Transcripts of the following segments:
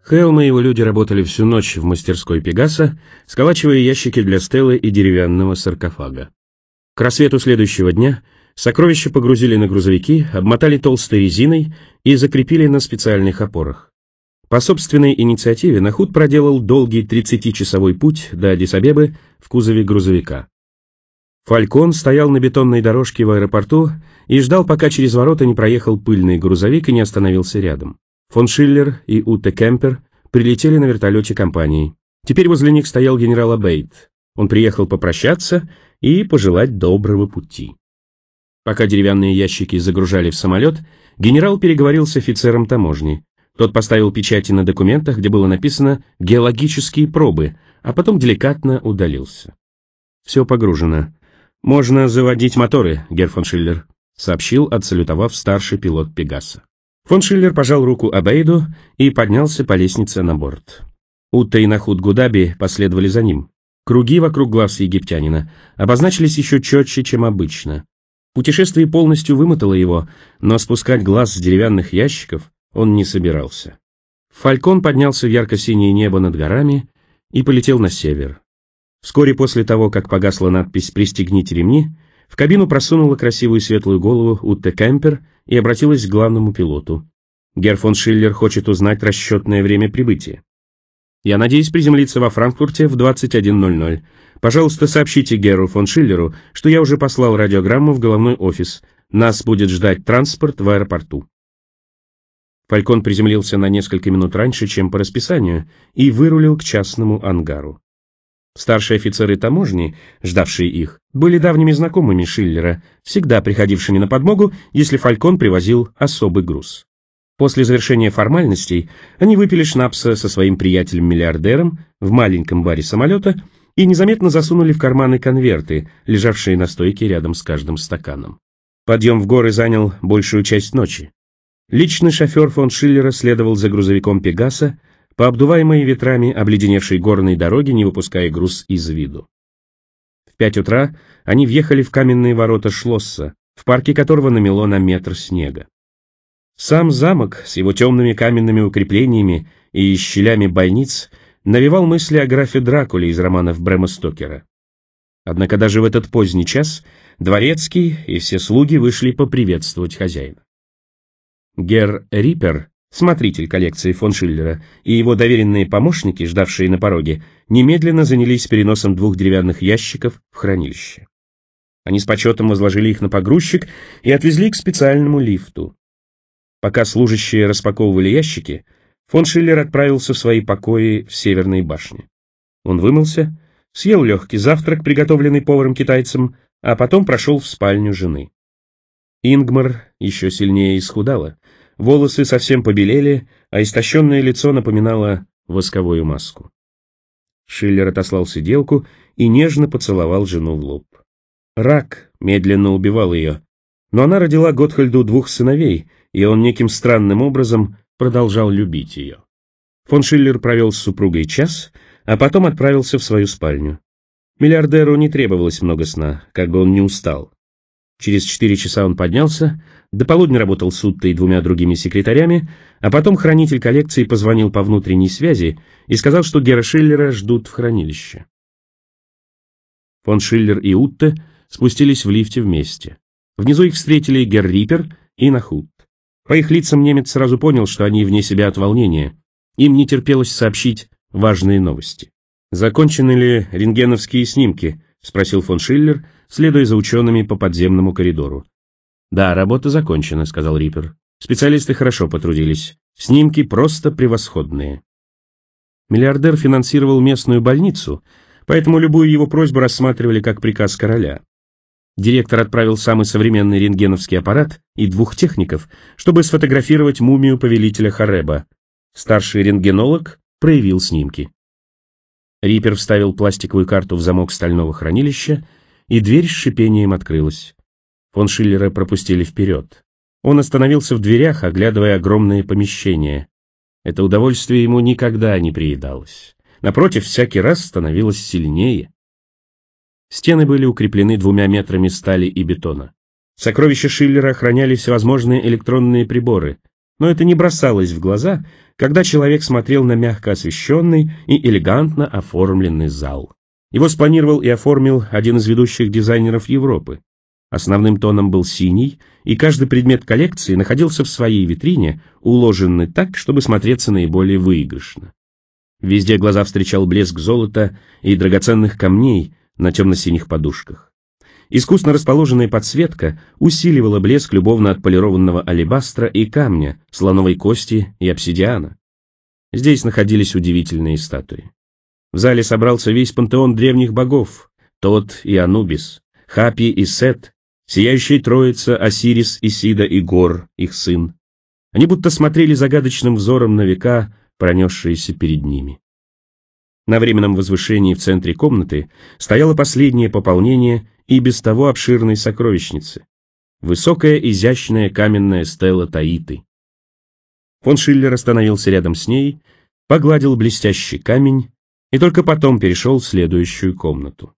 Хелм и его люди работали всю ночь в мастерской Пегаса, сколачивая ящики для стелы и деревянного саркофага. К рассвету следующего дня сокровища погрузили на грузовики, обмотали толстой резиной и закрепили на специальных опорах. По собственной инициативе Нахут проделал долгий 30-часовой путь до Аддис-Абебы в кузове грузовика. Фалькон стоял на бетонной дорожке в аэропорту и ждал, пока через ворота не проехал пыльный грузовик и не остановился рядом. Фон Шиллер и Утте Кемпер прилетели на вертолете компании. Теперь возле них стоял генерал Абейд. Он приехал попрощаться и пожелать доброго пути. Пока деревянные ящики загружали в самолет, генерал переговорил с офицером таможни. Тот поставил печати на документах, где было написано «геологические пробы», а потом деликатно удалился. «Все погружено. Можно заводить моторы, герр фон Шиллер», сообщил, отсалютовав старший пилот Пегаса. Фон Шиллер пожал руку Абейду и поднялся по лестнице на борт. Утта и Нахут Гудаби последовали за ним. Круги вокруг глаз египтянина обозначились еще четче, чем обычно. Путешествие полностью вымотало его, но спускать глаз с деревянных ящиков он не собирался. Фалькон поднялся в ярко-синее небо над горами и полетел на север. Вскоре после того, как погасла надпись «Пристегните ремни», в кабину просунула красивую светлую голову Утте Кемпер и обратилась к главному пилоту. «Герр фон Шиллер хочет узнать расчетное время прибытия. Я надеюсь приземлиться во Франкфурте в 21:00. Пожалуйста, сообщите герру фон Шиллеру, что я уже послал радиограмму в головной офис. Нас будет ждать транспорт в аэропорту». Фалькон приземлился на несколько минут раньше, чем по расписанию, и вырулил к частному ангару. Старшие офицеры таможни, ждавшие их, были давними знакомыми Шиллера, всегда приходившими на подмогу, если Фалькон привозил особый груз. После завершения формальностей они выпили шнапса со своим приятелем-миллиардером в маленьком баре самолета и незаметно засунули в карманы конверты, лежавшие на стойке рядом с каждым стаканом. Подъем в горы занял большую часть ночи. Личный шофер фон Шиллера следовал за грузовиком Пегаса по обдуваемой ветрами обледеневшей горной дороге, не выпуская груз из виду. В 5 утра они въехали в каменные ворота Шлосса, в парке которого намело на метр снега. Сам замок с его темными каменными укреплениями и щелями бойниц навевал мысли о графе Дракуле из романов Брэма Стокера. Однако даже в этот поздний час дворецкий и все слуги вышли поприветствовать хозяина. Герр Риппер, смотритель коллекции фон Шиллера, и его доверенные помощники, ждавшие на пороге, немедленно занялись переносом 2 деревянных ящиков в хранилище. Они с почетом возложили их на погрузчик и отвезли к специальному лифту. Пока служащие распаковывали ящики, фон Шиллер отправился в свои покои в Северной башне. Он вымылся, съел легкий завтрак, приготовленный поваром-китайцем, а потом прошел в спальню жены. Ингмар еще сильнее исхудала, волосы совсем побелели, а истощенное лицо напоминало восковую маску. Шиллер отослал сиделку и нежно поцеловал жену в лоб. Рак медленно убивал ее, но она родила Готхальду 2 сыновей, и он неким странным образом продолжал любить ее. Фон Шиллер провел с супругой час, а потом отправился в свою спальню. Миллиардеру не требовалось много сна, как бы он ни устал. Через 4 часа он поднялся, до полудня работал с Уттой и 2 другими секретарями, а потом хранитель коллекции позвонил по внутренней связи и сказал, что герра Шиллера ждут в хранилище. Фон Шиллер и Утте спустились в лифте вместе. Внизу их встретили герр Риппер и Нахут. По их лицам немец сразу понял, что они вне себя от волнения. Им не терпелось сообщить важные новости. «Закончены ли рентгеновские снимки?» — спросил фон Шиллер, следуя за учеными по подземному коридору. «Да, работа закончена», — сказал Риппер. «Специалисты хорошо потрудились. Снимки просто превосходные». Миллиардер финансировал местную больницу, поэтому любую его просьбу рассматривали как приказ короля. Директор отправил самый современный рентгеновский аппарат и 2 техников, чтобы сфотографировать мумию повелителя Хореба. Старший рентгенолог проявил снимки. Риппер вставил пластиковую карту в замок стального хранилища, и дверь с шипением открылась. Фон Шиллера пропустили вперед. Он остановился в дверях, оглядывая огромное помещение. Это удовольствие ему никогда не приедалось. Напротив, всякий раз становилось сильнее. Стены были укреплены 2 метрами стали и бетона. Сокровища Шиллера охраняли всевозможные электронные приборы. но это не бросалось в глаза, когда человек смотрел на мягко освещенный и элегантно оформленный зал. Его спланировал и оформил один из ведущих дизайнеров Европы. Основным тоном был синий, и каждый предмет коллекции находился в своей витрине, уложенный так, чтобы смотреться наиболее выигрышно. Везде глаза встречал блеск золота и драгоценных камней на темно-синих подушках. Искусно расположенная подсветка усиливала блеск любовно отполированного алебастра и камня, слоновой кости и обсидиана. Здесь находились удивительные статуи. В зале собрался весь пантеон древних богов: Тот и Анубис, Хапи и Сет, сияющая троица Осирис, Исида и Гор, их сын. Они будто смотрели загадочным взором на века, пронесшиеся перед ними. На временном возвышении в центре комнаты стояло последнее пополнение и без того обширной сокровищницы — высокая изящная каменная стела Таиты. Фон Шиллер остановился рядом с ней, погладил блестящий камень и только потом перешел в следующую комнату.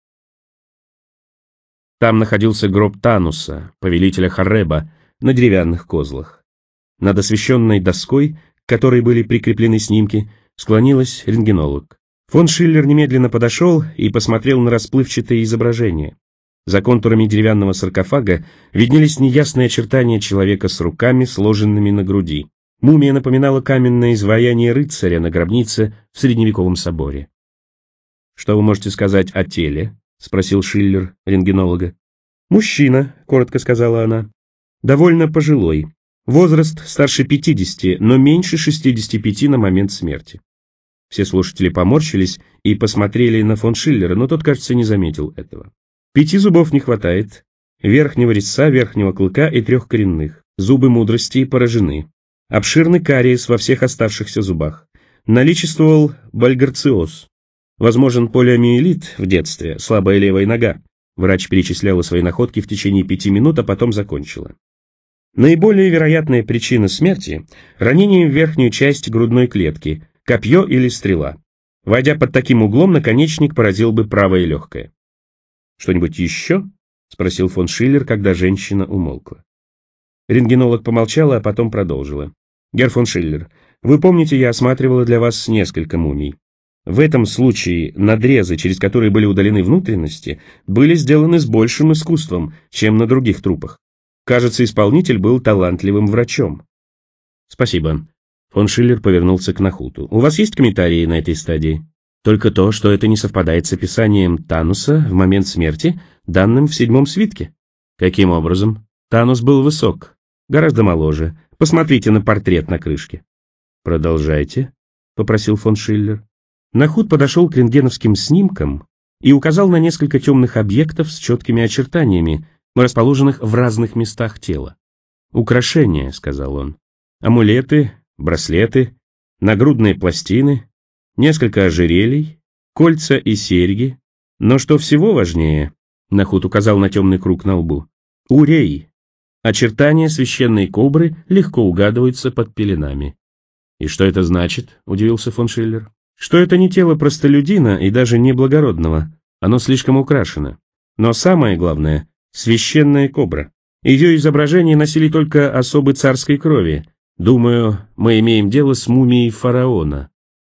Там находился гроб Тануса, повелителя Хорреба, на деревянных козлах. Над освещенной доской, к которой были прикреплены снимки, склонилась рентгенолог. Фон Шиллер немедленно подошел и посмотрел на расплывчатые изображения. За контурами деревянного саркофага виднелись неясные очертания человека с руками, сложенными на груди. Мумия напоминала каменное изваяние рыцаря на гробнице в средневековом соборе. «Что вы можете сказать о теле?» — спросил Шиллер рентгенолога. «Мужчина», — коротко сказала она, — «довольно пожилой. Возраст старше 50, но меньше 65 на момент смерти». Все слушатели поморщились и посмотрели на фон Шиллера, но тот, кажется, не заметил этого. 5 зубов не хватает, верхнего резца, верхнего клыка и 3 коренных. Зубы мудрости поражены. Обширный кариес во всех оставшихся зубах. Наличествовал бальгарциоз. Возможен полиомиелит в детстве, слабая левая нога. Врач перечисляла свои находки в течение 5 минут, а потом закончила. Наиболее вероятная причина смерти – ранение в верхнюю часть грудной клетки, копье или стрела. Войдя под таким углом, наконечник поразил бы правое легкое. «Что-нибудь еще?» — спросил фон Шиллер, когда женщина умолкла. Рентгенолог помолчала, а потом продолжила. «Герр фон Шиллер, вы помните, я осматривала для вас несколько мумий. В этом случае надрезы, через которые были удалены внутренности, были сделаны с большим искусством, чем на других трупах. Кажется, исполнитель был талантливым врачом». «Спасибо». Фон Шиллер повернулся к Нахуту. «У вас есть комментарии на этой стадии?» «Только то, что это не совпадает с описанием Тануса в момент смерти, данным в 7-м свитке». «Каким образом?» «Танус был высок, гораздо моложе. Посмотрите на портрет на крышке». «Продолжайте», — попросил фон Шиллер. Нахут подошел к рентгеновским снимкам и указал на несколько темных объектов с четкими очертаниями, расположенных в разных местах тела. «Украшения», — сказал он. «Амулеты, браслеты, нагрудные пластины, несколько ожерелий, кольца и серьги. Но что всего важнее», — Нахут указал на темный круг на лбу, — «урей». Очертания священной кобры легко угадываются под пеленами. «И что это значит?» — удивился фон Шиллер. «Что это не тело простолюдина и даже не благородного. Оно слишком украшено. Но самое главное — священная кобра. Ее изображение носили только особы царской крови. Думаю, мы имеем дело с мумией фараона».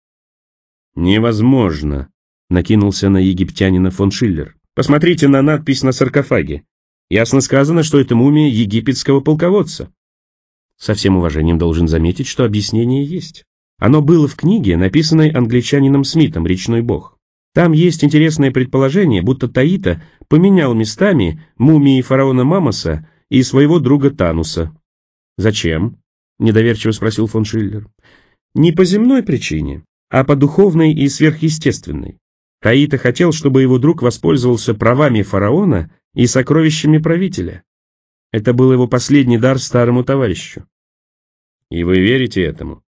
«Невозможно», — накинулся на египтянина фон Шиллер. «Посмотрите на надпись на саркофаге. Ясно сказано, что это мумия египетского полководца». Со всем уважением должен заметить, что объяснение есть. Оно было в книге, написанной англичанином Смитом «Речной бог». Там есть интересное предположение, будто Таита поменял местами мумии фараона Мамоса и своего друга Тануса. «Зачем?» — недоверчиво спросил фон Шиллер. «Не по земной причине, а по духовной и сверхъестественной. Таита хотел, чтобы его друг воспользовался правами фараона и сокровищами правителя. Это был его последний дар старому товарищу». «И вы верите этому?»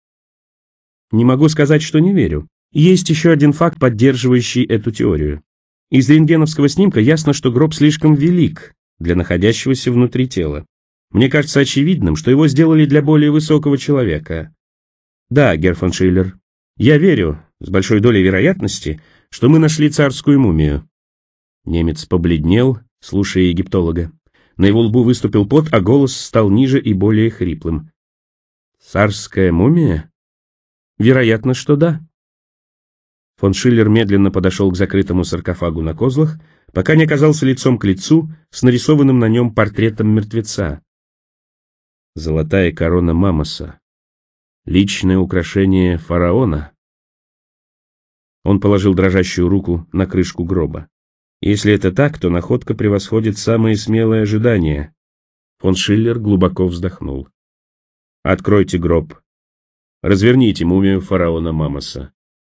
«Не могу сказать, что не верю. Есть еще один факт, поддерживающий эту теорию. Из рентгеновского снимка ясно, что гроб слишком велик для находящегося внутри тела. Мне кажется очевидным, что его сделали для более высокого человека. Да, герр фон Шиллер, я верю, с большой долей вероятности, что мы нашли царскую мумию». Немец побледнел, слушая египтолога. На его лбу выступил пот, а голос стал ниже и более хриплым. Царская мумия? Вероятно, что да. Фон Шиллер медленно подошел к закрытому саркофагу на козлах, пока не оказался лицом к лицу с нарисованным на нем портретом мертвеца. Золотая корона Мамоса. Личное украшение фараона. Он положил дрожащую руку на крышку гроба. Если это так, то находка превосходит самые смелые ожидания. Фон Шиллер глубоко вздохнул. «Откройте гроб. Разверните мумию фараона Мамоса».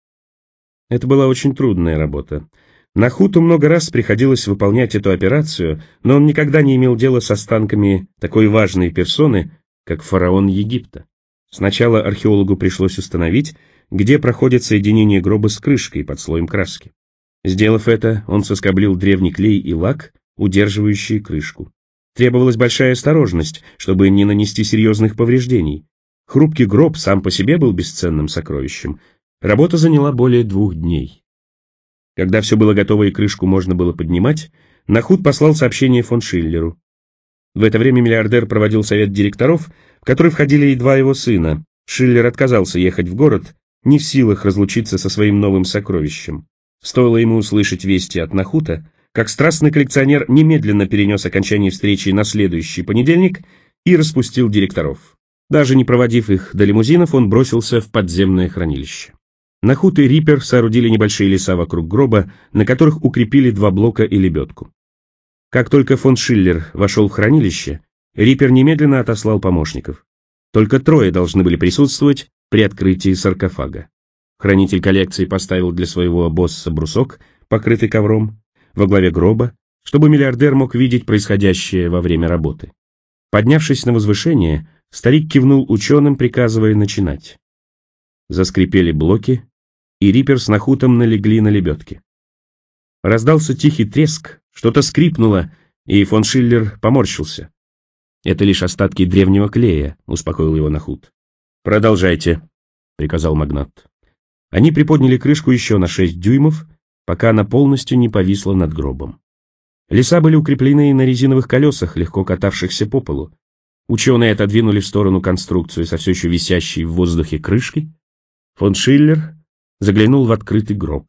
Это была очень трудная работа. Нахуту много раз приходилось выполнять эту операцию, но он никогда не имел дела с останками такой важной персоны, как фараон Египта. Сначала археологу пришлось установить, где проходит соединение гроба с крышкой под слоем краски. Сделав это, он соскоблил древний клей и лак, удерживающие крышку. Требовалась большая осторожность, чтобы не нанести серьезных повреждений. Хрупкий гроб сам по себе был бесценным сокровищем. Работа заняла более 2 дней. Когда все было готово и крышку можно было поднимать, Нахут послал сообщение фон Шиллеру. В это время миллиардер проводил совет директоров, в который входили и 2 его сына. Шиллер отказался ехать в город, не в силах разлучиться со своим новым сокровищем. Стоило ему услышать вести от Нахута, как страстный коллекционер немедленно перенес окончание встречи на следующий понедельник и распустил директоров. Даже не проводив их до лимузинов, он бросился в подземное хранилище. Нахут и Риппер соорудили небольшие леса вокруг гроба, на которых укрепили 2 блока и лебедку. Как только фон Шиллер вошел в хранилище, Риппер немедленно отослал помощников. Только 3 должны были присутствовать при открытии саркофага. Хранитель коллекции поставил для своего босса брусок, покрытый ковром, во главе гроба, чтобы миллиардер мог видеть происходящее во время работы. Поднявшись на возвышение, старик кивнул ученым, приказывая начинать. Заскрипели блоки, и Риппер с Нахутом налегли на лебедки. Раздался тихий треск, что-то скрипнуло, и фон Шиллер поморщился. «Это лишь остатки древнего клея», — успокоил его Нахут. «Продолжайте», — приказал магнат. Они приподняли крышку еще на 6 дюймов, пока она полностью не повисла над гробом. Леса были укреплены на резиновых колесах, легко катавшихся по полу. Ученые отодвинули в сторону конструкцию со все еще висящей в воздухе крышкой. Фон Шиллер заглянул в открытый гроб.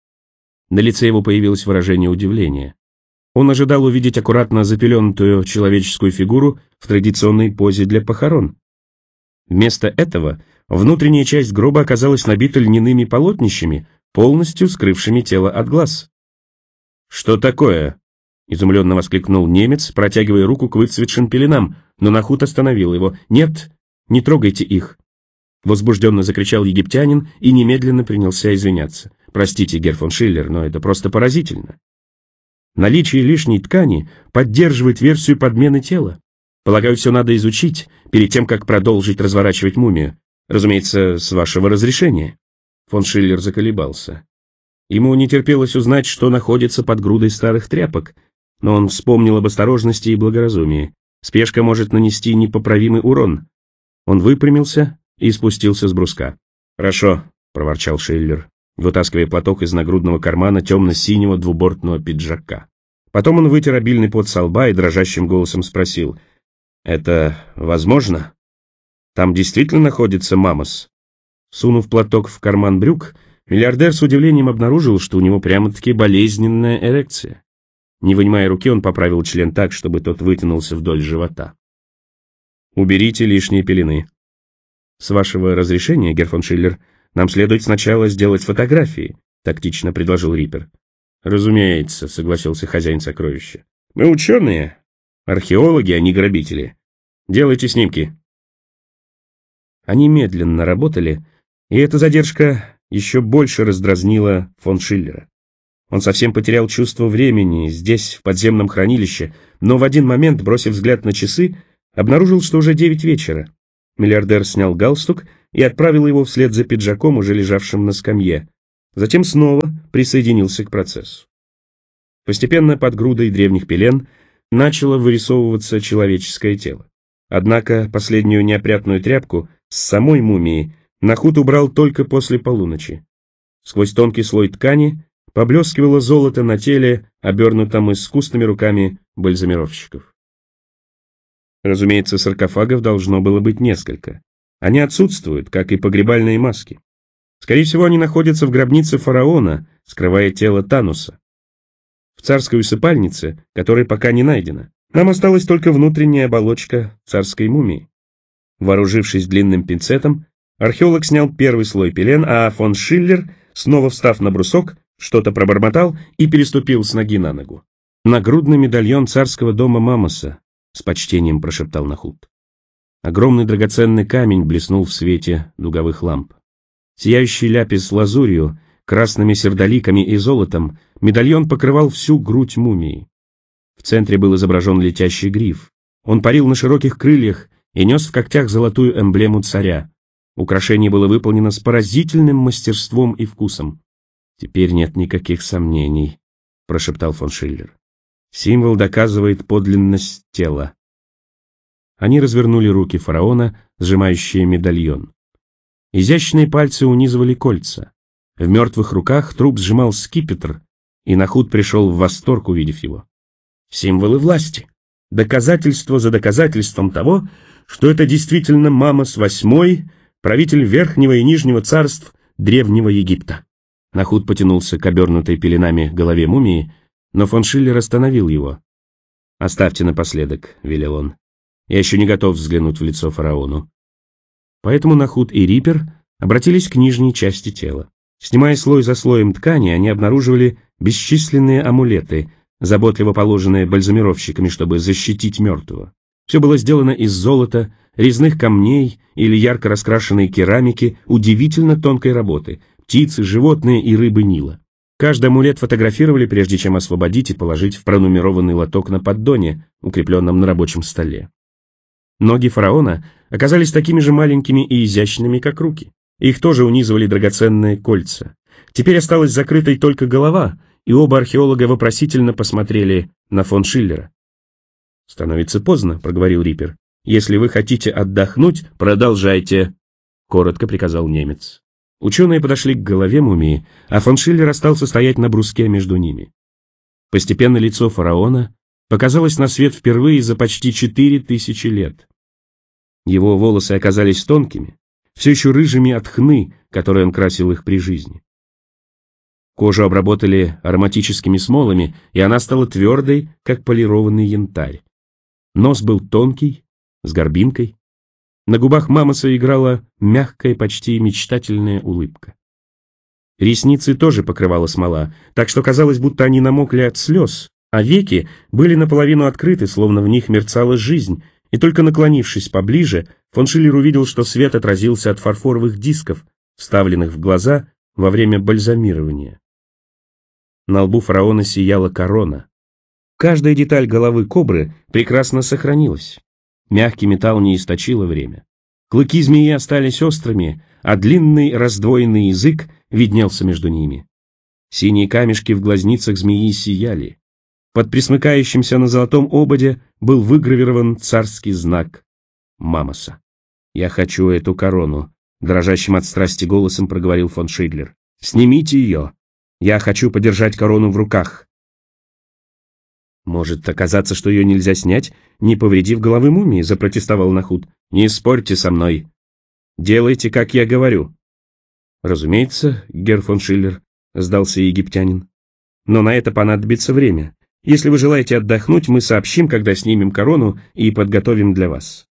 На лице его появилось выражение удивления. Он ожидал увидеть аккуратно запеленутую человеческую фигуру в традиционной позе для похорон. Вместо этого внутренняя часть гроба оказалась набита льняными полотнищами, полностью скрывшими тело от глаз. «Что такое?» — изумленно воскликнул немец, протягивая руку к выцветшим пеленам, но Нахут остановил его. «Нет, не трогайте их!» Возбужденно закричал египтянин и немедленно принялся извиняться. «Простите, герр фон Шиллер, но это просто поразительно. Наличие лишней ткани поддерживает версию подмены тела. Полагаю, все надо изучить, перед тем, как продолжить разворачивать мумию. Разумеется, с вашего разрешения». Фон Шиллер заколебался. Ему не терпелось узнать, что находится под грудой старых тряпок, но он вспомнил об осторожности и благоразумии. Спешка может нанести непоправимый урон. Он выпрямился и спустился с бруска. «Хорошо», — проворчал Шиллер, вытаскивая платок из нагрудного кармана темно-синего двубортного пиджака. Потом он вытер обильный пот со лба и дрожащим голосом спросил: «Это возможно? Там действительно находится Мамос?» Сунув платок в карман брюк, миллиардер с удивлением обнаружил, что у него прямо-таки болезненная эрекция. Не вынимая руки, он поправил член так, чтобы тот вытянулся вдоль живота. «Уберите лишние пелены. С вашего разрешения, герр фон Шиллер, нам следует сначала сделать фотографии», — тактично предложил Риппер. «Разумеется», — согласился хозяин сокровища. «Мы ученые, археологи, а не грабители. Делайте снимки». Они медленно работали, и эта задержка еще больше раздразнила фон Шиллера. Он совсем потерял чувство времени здесь, в подземном хранилище, но в один момент, бросив взгляд на часы, обнаружил, что уже 9 вечера. Миллиардер снял галстук и отправил его вслед за пиджаком, уже лежавшим на скамье. Затем снова присоединился к процессу. Постепенно под грудой древних пелен начало вырисовываться человеческое тело. Однако последнюю неопрятную тряпку с самой мумией Нахут убрал только после полуночи. Сквозь тонкий слой ткани поблескивало золото на теле, обернутом искусными руками бальзамировщиков. Разумеется, саркофагов должно было быть несколько. Они отсутствуют, как и погребальные маски. Скорее всего, они находятся в гробнице фараона, скрывая тело Тануса. В царской усыпальнице, которая пока не найдена. Нам осталась только внутренняя оболочка царской мумии. Вооружившись длинным пинцетом, археолог снял первый слой пелен, а фон Шиллер, снова встав на брусок, что-то пробормотал и переступил с ноги на ногу. «Нагрудный медальон царского дома Мамоса», — с почтением прошептал Нахут. Огромный драгоценный камень блеснул в свете дуговых ламп. Сияющий ляпис с лазурью, красными сердоликами и золотом, медальон покрывал всю грудь мумии. В центре был изображен летящий гриф. Он парил на широких крыльях и нес в когтях золотую эмблему царя. Украшение было выполнено с поразительным мастерством и вкусом. «Теперь нет никаких сомнений», — прошептал фон Шиллер. «Символ доказывает подлинность тела». Они развернули руки фараона, сжимающие медальон. Изящные пальцы унизывали кольца. В мертвых руках труп сжимал скипетр, и Нахут пришел в восторг, увидев его. Символы власти. Доказательство за доказательством того, что это действительно Мамос VIII, правитель Верхнего и Нижнего царств Древнего Египта. Нахут потянулся к обернутой пеленами голове мумии, но фон Шиллер остановил его. «Оставьте напоследок», — велел он. «Я еще не готов взглянуть в лицо фараону». Поэтому Нахут и Риппер обратились к нижней части тела. Снимая слой за слоем ткани, они обнаруживали бесчисленные амулеты, заботливо положенные бальзамировщиками, чтобы защитить мертвого. Все было сделано из золота, резных камней или ярко раскрашенной керамики удивительно тонкой работы, птицы, животные и рыбы Нила. Каждый амулет фотографировали, прежде чем освободить и положить в пронумерованный лоток на поддоне, укрепленном на рабочем столе. Ноги фараона оказались такими же маленькими и изящными, как руки. Их тоже унизывали драгоценные кольца. Теперь осталась закрытой только голова, и оба археолога вопросительно посмотрели на фон Шиллера. «Становится поздно», — проговорил Риппер. «Если вы хотите отдохнуть, продолжайте», — коротко приказал немец. Ученые подошли к голове мумии, а фон Шиллер остался стоять на бруске между ними. Постепенно лицо фараона показалось на свет впервые за почти 4000 лет. Его волосы оказались тонкими, все еще рыжими от хны, которой он красил их при жизни. Кожу обработали ароматическими смолами, и она стала твердой, как полированный янтарь. Нос был тонкий, с горбинкой. На губах Мамоса играла мягкая, почти мечтательная улыбка. Ресницы тоже покрывала смола, так что казалось, будто они намокли от слез, а веки были наполовину открыты, словно в них мерцала жизнь, и только наклонившись поближе, фон Шиллер увидел, что свет отразился от фарфоровых дисков, вставленных в глаза во время бальзамирования. На лбу фараона сияла корона. Каждая деталь головы кобры прекрасно сохранилась. Мягкий металл не источило время. Клыки змеи остались острыми, а длинный раздвоенный язык виднелся между ними. Синие камешки в глазницах змеи сияли. Под присмыкающимся на золотом ободе был выгравирован царский знак Мамоса. «Я хочу эту корону», — дрожащим от страсти голосом проговорил фон Шиллер. «Снимите ее. Я хочу подержать корону в руках». «Может оказаться, что ее нельзя снять, не повредив головы мумии», — запротестовал Нахут. «Не спорьте со мной. Делайте, как я говорю». «Разумеется, герр фон Шиллер», — сдался египтянин. «Но на это понадобится время. Если вы желаете отдохнуть, мы сообщим, когда снимем корону и подготовим для вас».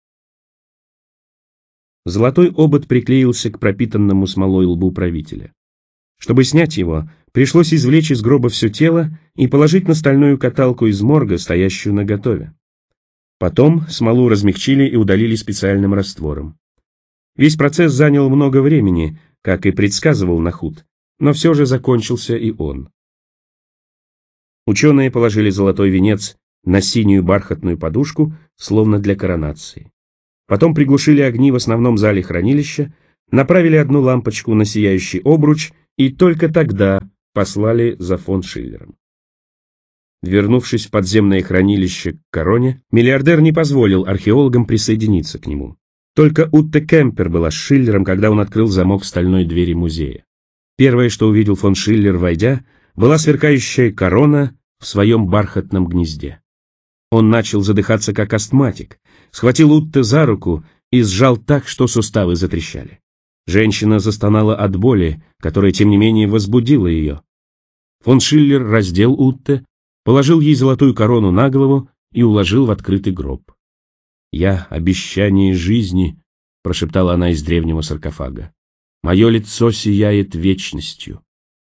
Золотой обод приклеился к пропитанному смолой лбу правителя. Чтобы снять его, пришлось извлечь из гроба все тело и положить на стальную каталку из морга, стоящую наготове. Потом смолу размягчили и удалили специальным раствором. Весь процесс занял много времени, как и предсказывал Нахут, но все же закончился и он. Ученые положили золотой венец на синюю бархатную подушку, словно для коронации. Потом приглушили огни в основном зале хранилища, направили одну лампочку на сияющий обруч и только тогда послали за фон Шиллером. Вернувшись в подземное хранилище к короне, миллиардер не позволил археологам присоединиться к нему. Только Утте Кемпер была с Шиллером, когда он открыл замок стальной двери музея. Первое, что увидел фон Шиллер, войдя, была сверкающая корона в своем бархатном гнезде. Он начал задыхаться как астматик, схватил Утте за руку и сжал так, что суставы затрещали. Женщина застонала от боли, которая, тем не менее, возбудила ее. Фон Шиллер раздел Утте, положил ей золотую корону на голову и уложил в открытый гроб. «Я — обещание жизни», — прошептала она из древнего саркофага. «Мое лицо сияет вечностью».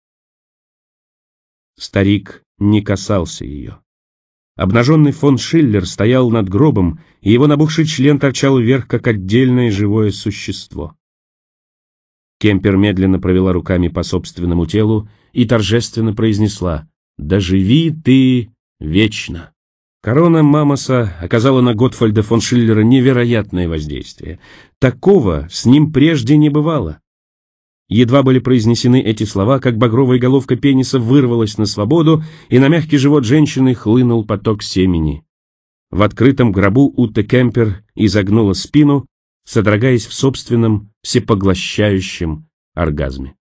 Старик не касался ее. Обнаженный фон Шиллер стоял над гробом, и его набухший член торчал вверх, как отдельное живое существо. Кемпер медленно провела руками по собственному телу и торжественно произнесла: «Да живи ты вечно!» Корона Мамоса оказала на Готфальда фон Шиллера невероятное воздействие. Такого с ним прежде не бывало. Едва были произнесены эти слова, как багровая головка пениса вырвалась на свободу, и на мягкий живот женщины хлынул поток семени. В открытом гробу Утте Кемпер изогнула спину, содрогаясь в собственном всепоглощающем оргазме.